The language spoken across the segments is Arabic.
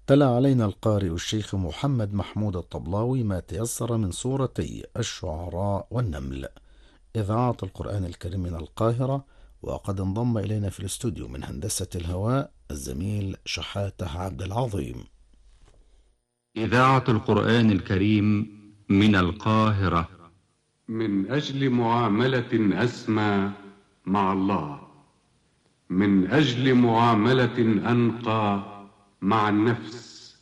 تلا علينا القارئ الشيخ محمد محمود الطبلاوي ما تيسر من سورتي الشعراء والنمل. إذاعة القرآن الكريم من القاهرة. وقد انضم إلينا في الاستوديو من هندسة الهواء الزميل شحاته عبد العظيم. إذاعة القرآن الكريم من القاهرة. من أجل معاملة أسمى مع الله، من أجل معاملة أنقى مع النفس،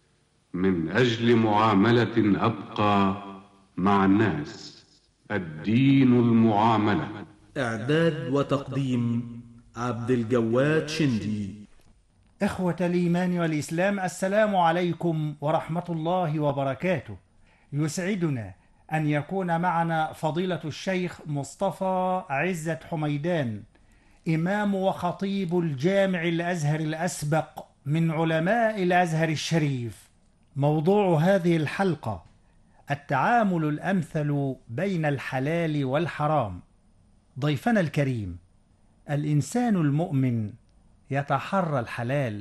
من أجل معاملة أبقى مع الناس. الدين المعاملة. إعداد وتقديم عبد الجواد شندي. إخوة الإيمان والإسلام، السلام عليكم ورحمة الله وبركاته. يسعدنا أن يكون معنا فضيلة الشيخ مصطفى عزت حميدان، إمام وخطيب الجامع الأزهر الأسبق من علماء الأزهر الشريف. موضوع هذه الحلقة التعامل الأمثل بين الحلال والحرام. ضيفنا الكريم، الإنسان المؤمن يتحرى الحلال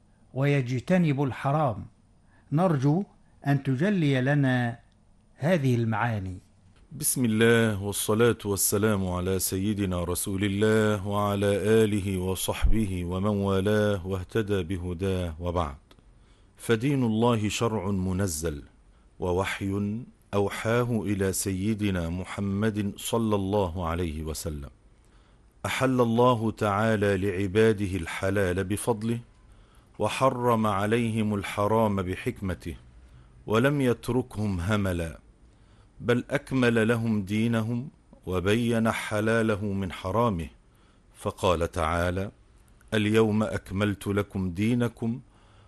ويجتنب الحرام. نرجو أن تجلي لنا هذه المعاني. بسم الله والصلاة والسلام على سيدنا رسول الله وعلى آله وصحبه ومن والاه واهتدى بهداه، وبعد. فدين الله شرع منزل ووحي أوحاه إلى سيدنا محمد صلى الله عليه وسلم. أحل الله تعالى لعباده الحلال بفضله، وحرم عليهم الحرام بحكمته، ولم يتركهم هملا، بل أكمل لهم دينهم وبين حلاله من حرامه، فقال تعالى: اليوم أكملت لكم دينكم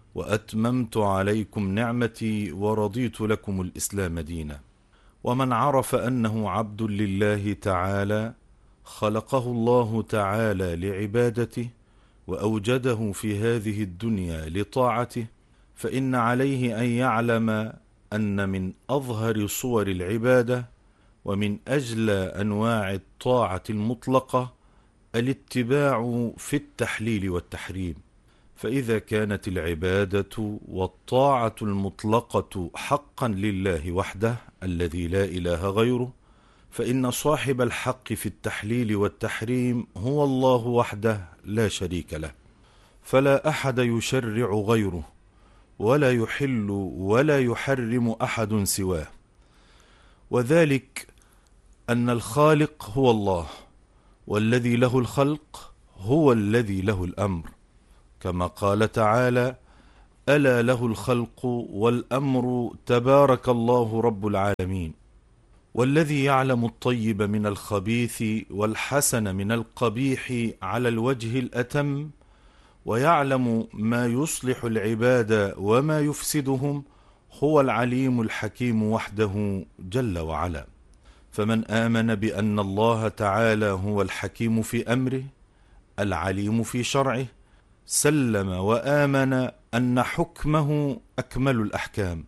وأتممت عليكم نعمتي ورضيت لكم الإسلام دينا. ومن عرف أنه عبد لله تعالى خلقه الله تعالى لعبادته وأوجده في هذه الدنيا لطاعته، فإن عليه أن يعلم أن من أظهر صور العبادة ومن أجل أنواع الطاعة المطلقة الاتباع في التحليل والتحريم. فإذا كانت العبادة والطاعة المطلقة حقا لله وحده الذي لا إله غيره، فإن صاحب الحق في التحليل والتحريم هو الله وحده لا شريك له، فلا أحد يشرع غيره، ولا يحل ولا يحرم أحد سواه. وذلك أن الخالق هو الله، والذي له الخلق هو الذي له الأمر، كما قال تعالى: ألا له الخلق والأمر تبارك الله رب العالمين. والذي يعلم الطيب من الخبيث والحسن من القبيح على الوجه الأتم، ويعلم ما يصلح العباد وما يفسدهم، هو العليم الحكيم وحده جل وعلا. فمن آمن بأن الله تعالى هو الحكيم في أمره العليم في شرعه، سلم وآمن أن حكمه أكمل الأحكام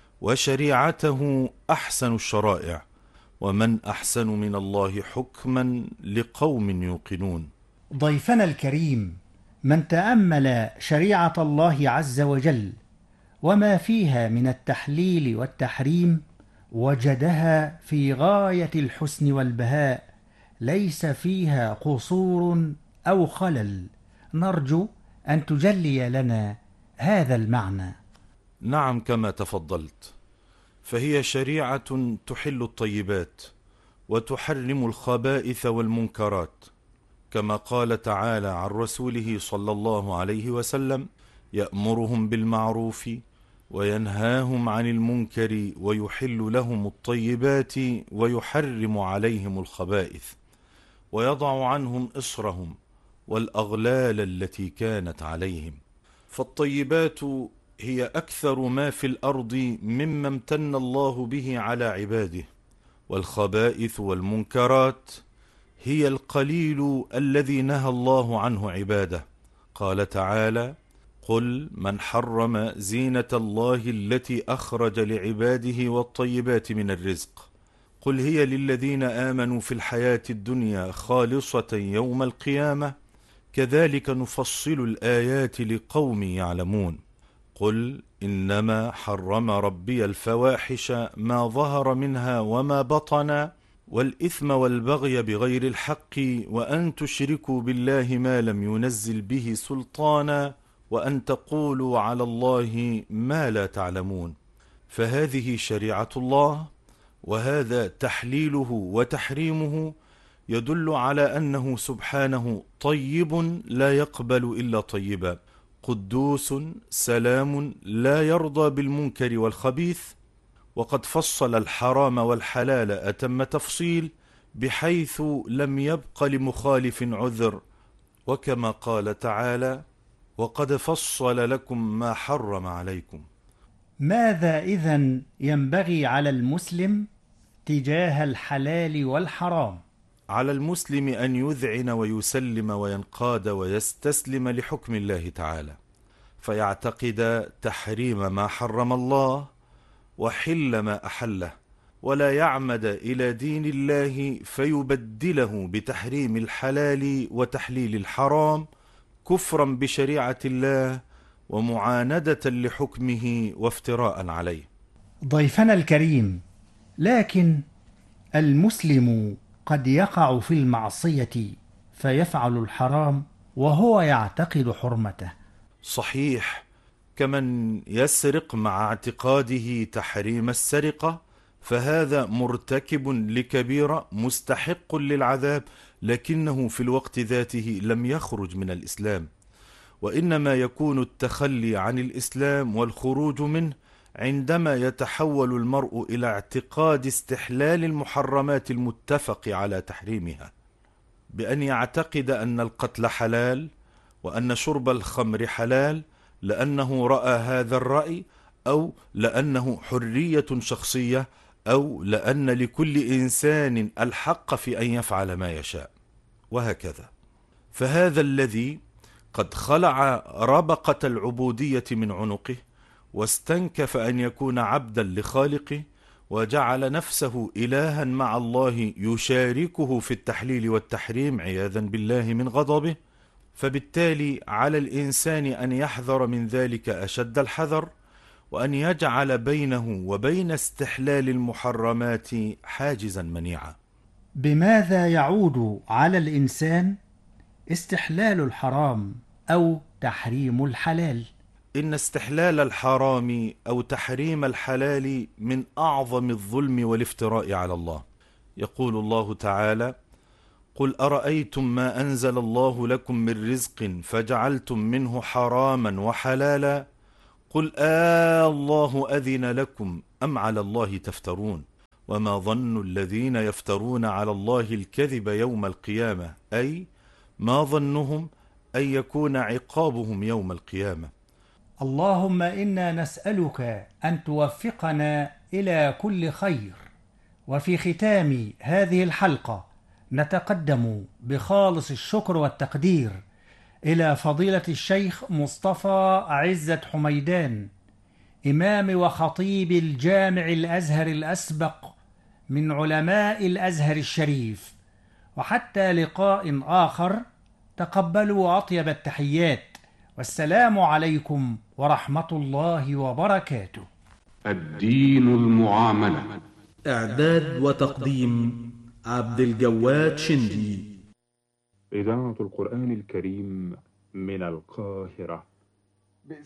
وشريعته أحسن الشرائع، ومن أحسن من الله حكما لقوم يوقنون. ضيفنا الكريم، من تأمل شريعة الله عز وجل وما فيها من التحليل والتحريم وجدها في غاية الحسن والبهاء، ليس فيها قصور أو خلل. نرجو أن تجلي لنا هذا المعنى. نعم، كما تفضلت، فهي شريعة تحل الطيبات وتحرم الخبائث والمنكرات، كما قال تعالى عن رسوله صلى الله عليه وسلم: يأمرهم بالمعروف وينهاهم عن المنكر ويحل لهم الطيبات ويحرم عليهم الخبائث ويضع عنهم إصرهم والأغلال التي كانت عليهم. فالطيبات هي أكثر ما في الأرض مما امتن الله به على عباده، والخبائث والمنكرات هي القليل الذي نهى الله عنه عباده. قال تعالى: قل من حرم زينة الله التي أخرج لعباده والطيبات من الرزق، قل هي للذين آمنوا في الحياة الدنيا خالصة يوم القيامة، كذلك نفصل الآيات لقوم يعلمون. قل إنما حرم ربي الفواحش ما ظهر منها وما بطن والإثم والبغي بغير الحق وأن تشركوا بالله ما لم ينزل به سلطانا وأن تقولوا على الله ما لا تعلمون. فهذه شريعة الله، وهذا تحليله وتحريمه يدل على أنه سبحانه طيب لا يقبل إلا طيبا، قدوس سلام لا يرضى بالمنكر والخبيث، وقد فصل الحرام والحلال أتم تفصيل بحيث لم يبق لمخالف عذر، وكما قال تعالى: وقد فصل لكم ما حرم عليكم. ماذا إذن ينبغي على المسلم تجاه الحلال والحرام؟ على المسلم أن يذعن ويسلم وينقاد ويستسلم لحكم الله تعالى، فيعتقد تحريم ما حرم الله وحل ما أحله، ولا يعمد إلى دين الله فيبدله بتحريم الحلال وتحليل الحرام كفرا بشريعة الله ومعاندة لحكمه وافتراء عليه. ضيفنا الكريم، لكن المسلم قد يقع في المعصية فيفعل الحرام وهو يعتقد حرمته. صحيح، كمن يسرق مع اعتقاده تحريم السرقة، فهذا مرتكب لكبيرة مستحق للعذاب، لكنه في الوقت ذاته لم يخرج من الإسلام، وإنما يكون التخلي عن الإسلام والخروج منه عندما يتحول المرء إلى اعتقاد استحلال المحرمات المتفق على تحريمها، بأن يعتقد أن القتل حلال وأن شرب الخمر حلال لأنه رأى هذا الرأي، أو لأنه حرية شخصية، أو لأن لكل إنسان الحق في أن يفعل ما يشاء، وهكذا. فهذا الذي قد خلع ربقة العبودية من عنقه واستنكف أن يكون عبدا لخالقه، وجعل نفسه إلها مع الله يشاركه في التحليل والتحريم عياذا بالله من غضبه، فبالتالي على الإنسان أن يحذر من ذلك أشد الحذر، وأن يجعل بينه وبين استحلال المحرمات حاجزا منيعا. بماذا يعود على الإنسان استحلال الحرام أو تحريم الحلال؟ إن استحلال الحرام أو تحريم الحلال من أعظم الظلم والافتراء على الله. يقول الله تعالى: قل أرأيتم ما أنزل الله لكم من رزق فجعلتم منه حراما وحلالا قل الله أذن لكم أم على الله تفترون وما ظن الذين يفترون على الله الكذب يوم القيامة، أي ما ظنهم أن يكون عقابهم يوم القيامة. اللهم إنا نسألك أن توفقنا إلى كل خير. وفي ختام هذه الحلقة نتقدم بخالص الشكر والتقدير إلى فضيلة الشيخ مصطفى عزت حميدان، إمام وخطيب الجامع الأزهر الأسبق من علماء الأزهر الشريف. وحتى لقاء آخر، تقبلوا أطيب التحيات، والسلام عليكم ورحمة الله وبركاته. الدين المعاملة. إعداد وتقديم عبد الجواد شندي. إذاعة القرآن الكريم من القاهرة.